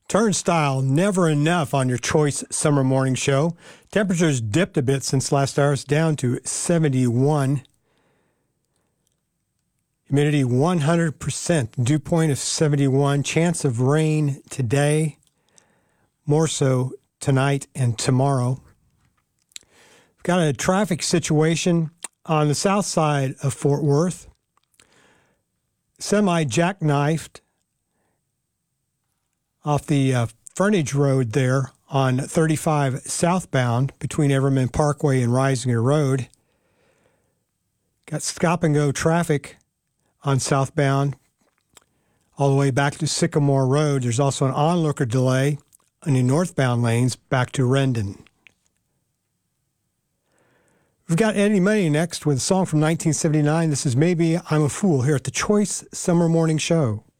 Turnstile, never enough on your Choice Summer Morning Show. Temperatures dipped a bit since last hour. It's down to 71. Humidity 100%. Dew point of 71. Chance of rain today. More so tonight and tomorrow. We've got a traffic situation on the south side of Fort Worth. Semi jackknifed off the frontage road there on 35 southbound between Everman Parkway and Risinger Road. Got stop-and-go traffic on southbound all the way back to Sycamore Road. There's also an onlooker delay in the northbound lanes back to Rendon. We've got Eddie Money next with a song from 1979. This is Maybe I'm a Fool here at the Choice Summer Morning Show.